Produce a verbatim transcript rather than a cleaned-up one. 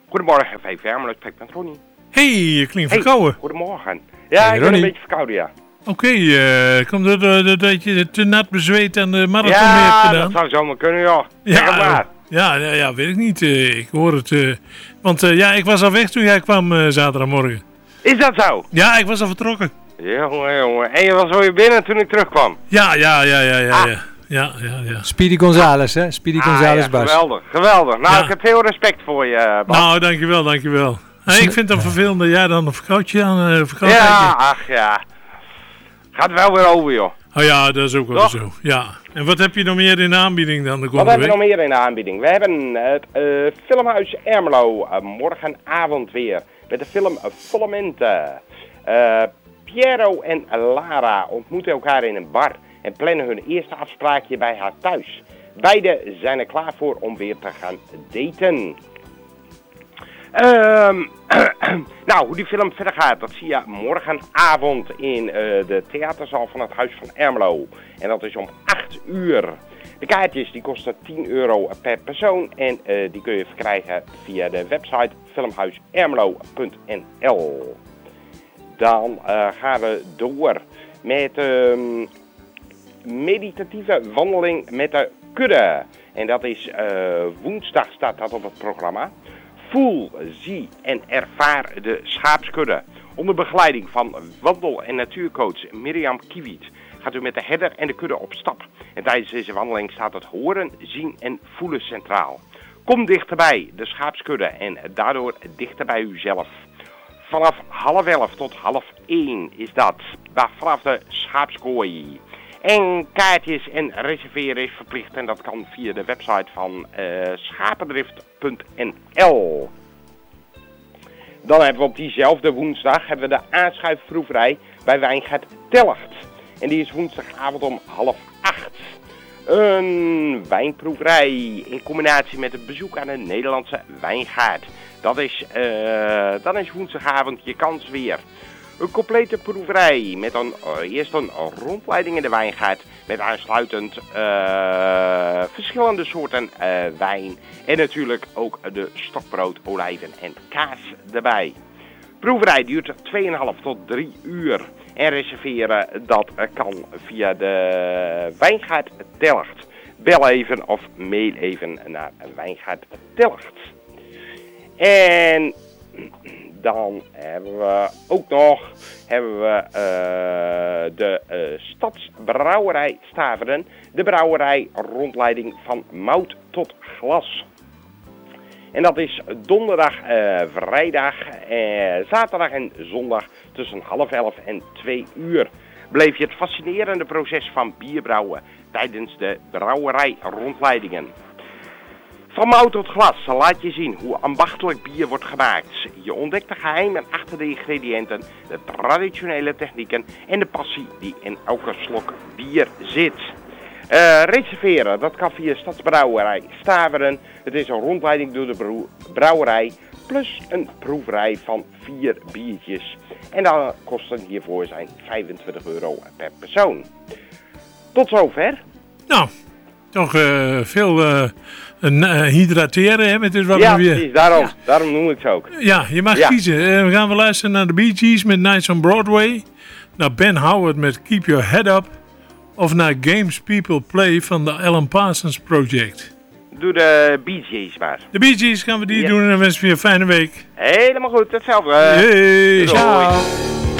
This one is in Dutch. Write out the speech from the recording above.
Goedemorgen, vijf jaar, maar dat spreekt met Ronnie. Hey, je klinkt Hey, verkouden. Goedemorgen. Ja, Hey, ik ben Ronnie. een beetje verkouden, ja. Oké, okay, uh, komt het uh, dat je te nat bezweet en de marathon ja, mee hebt gedaan? Ja, dat zou zomaar kunnen, joh. Zeg het Ja, maar. ja, ja, ja, weet ik niet. Uh, ik hoor het. Uh, want uh, ja, ik was al weg toen jij kwam uh, zaterdagmorgen. Is dat zo? Ja, ik was al vertrokken. Jongen, jongen. En je was alweer binnen toen ik terugkwam? Ja, ja, ja, ja, ja. Ah. ja. Ja, ja, ja. Speedy Gonzales, hè? Speedy ah, Gonzales ja, Bas. geweldig, geweldig. Nou, Ja. ik heb veel respect voor je, Bas. Nou, dankjewel, dankjewel. Hey, ik vind het vervelend dat jij dan een vakantie aan uh, vakantie. Ja, ach ja. Gaat wel weer over, joh. Oh ja, dat is ook wel Toch? zo. Ja. En wat heb je nog meer in de aanbieding dan de Wat komende hebben we week? nog meer in de aanbieding? We hebben het uh, Filmhuis Ermelo, uh, morgenavond weer, met de film uh, Volle Mente. Uh, Piero en Lara ontmoeten elkaar in een bar en plannen hun eerste afspraakje bij haar thuis. Beiden zijn er klaar voor om weer te gaan daten. Um, nou, hoe die film verder gaat, dat zie je morgenavond in uh, de theaterzaal van het Huis van Ermelo. En dat is om acht uur. De kaartjes die kosten tien euro per persoon en uh, die kun je verkrijgen via de website filmhuisermelo punt n l. Dan uh, gaan we door met um, meditatieve wandeling met de kudde. En dat is uh, woensdag staat dat op het programma. Voel, zie en ervaar de schaapskudde. Onder begeleiding van wandel- en natuurcoach Mirjam Kiewiet gaat u met de herder en de kudde op stap. En tijdens deze wandeling staat het horen, zien en voelen centraal. Kom dichterbij de schaapskudde en daardoor dichter bij uzelf. Vanaf half elf tot half één is dat, vanaf de schaapskooi. En kaartjes en reserveren is verplicht en dat kan via de website van uh, schapendrift punt n l. Dan hebben we op diezelfde woensdag hebben we de aanschuifproeverij bij Wijngaard Telgt. En die is woensdagavond om half acht. Een wijnproeverij in combinatie met het bezoek aan een Nederlandse wijngaard. Dat is, uh, dan is woensdagavond je kans weer. Een complete proeverij met een, uh, eerst een rondleiding in de wijngaard met aansluitend uh, verschillende soorten uh, wijn en natuurlijk ook de stokbrood, olijven en kaas erbij. Proeverij duurt twee komma vijf tot drie uur en reserveren dat uh, kan via de Wijngaard Telgt. Bel even of mail even naar Wijngaard Telgt. En dan hebben we ook nog hebben we, uh, de uh, Stadsbrouwerij Staveren. De brouwerij rondleiding van mout tot glas. En dat is donderdag, uh, vrijdag, uh, zaterdag en zondag tussen half elf en twee uur. Beleef je het fascinerende proces van bierbrouwen tijdens de brouwerij rondleidingen. Van mout tot glas laat je zien hoe ambachtelijk bier wordt gemaakt. Je ontdekt de geheimen achter de ingrediënten, de traditionele technieken en de passie die in elke slok bier zit. Uh, reserveren, dat kan via Stadsbrouwerij Staveren. Het is een rondleiding door de brouw- brouwerij plus een proeverij van vier biertjes. En de kosten hiervoor zijn vijfentwintig euro per persoon. Tot zover. Nou, toch uh, veel uh, uh, hydrateren, hè, met dit wat ja, we weer... precies, daarom, Ja. daarom noem ik het ook. Ja, je mag Ja. kiezen. Uh, we gaan wel luisteren naar de Bee Gees met Nights on Broadway. Naar Ben Howard met Keep Your Head Up. Of naar Games People Play van de Alan Parsons Project. Doe de Bee Gees maar. De Bee Gees gaan we die Ja. doen en dan wensen we je een fijne week. Helemaal goed, hetzelfde. Hey. Doei. Ciao.